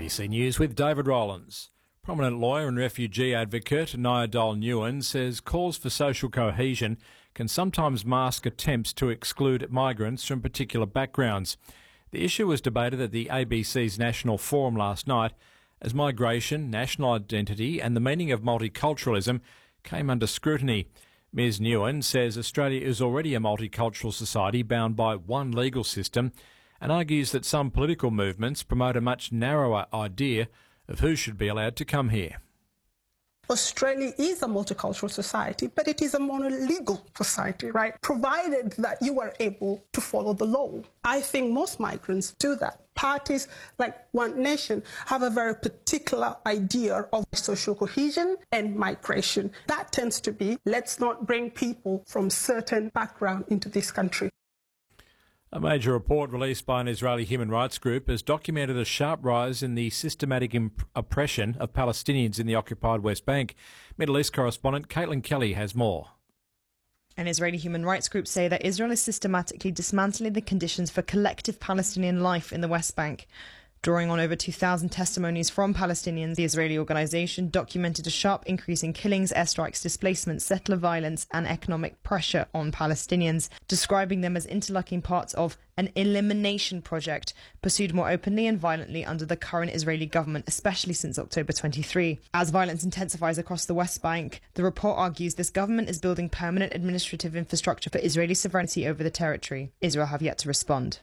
ABC News with David Rowlands. Prominent lawyer and refugee advocate Nyadol Nguyen says calls for social cohesion can sometimes mask attempts to exclude migrants from particular backgrounds. The issue was debated at the ABC's National Forum last night as migration, national identity and the meaning of multiculturalism came under scrutiny. Ms Nguyen says Australia is already a multicultural society bound by one legal system and argues that some political movements promote a much narrower idea of who should be allowed to come here. Australia is a multicultural society, but it is a monolegal society, right? Provided that you are able to follow the law. I think most migrants do that. Parties like One Nation have a very particular idea of social cohesion and migration. That tends to be, let's not bring people from certain background into this country. A major report released by an Israeli human rights group has documented a sharp rise in the systematic oppression of Palestinians in the occupied West Bank. Middle East correspondent Caitlin Kelly has more. An Israeli human rights group say that Israel is systematically dismantling the conditions for collective Palestinian life in the West Bank. Drawing on over 2,000 testimonies from Palestinians, the Israeli organisation documented a sharp increase in killings, airstrikes, displacement, settler violence and economic pressure on Palestinians, describing them as interlocking parts of an elimination project pursued more openly and violently under the current Israeli government, especially since October 23. As violence intensifies across the West Bank, the report argues this government is building permanent administrative infrastructure for Israeli sovereignty over the territory. Israel have yet to respond.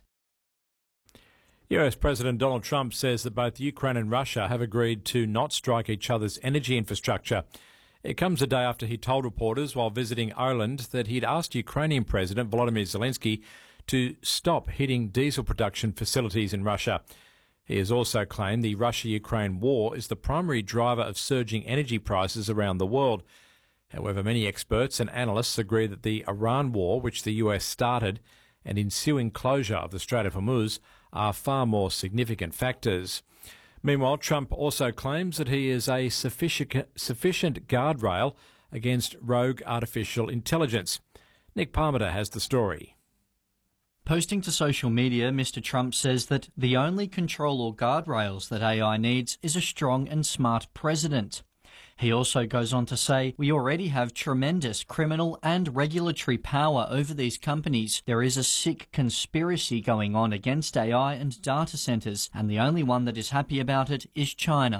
US President Donald Trump says that both Ukraine and Russia have agreed to not strike each other's energy infrastructure. It comes a day after he told reporters while visiting Ireland that he'd asked Ukrainian President Volodymyr Zelensky to stop hitting diesel production facilities in Russia. He has also claimed the Russia-Ukraine war is the primary driver of surging energy prices around the world. However, many experts and analysts agree that the Iran war, which the US started, and ensuing closure of the Strait of Hormuz are far more significant factors. Meanwhile, Trump also claims that he is a sufficient guardrail against rogue artificial intelligence. Nick Parmenter has the story. Posting to social media, Mr. Trump says that the only control or guardrails that AI needs is a strong and smart president. He also goes on to say, we already have tremendous criminal and regulatory power over these companies. There is a sick conspiracy going on against AI and data centers, and the only one that is happy about it is China.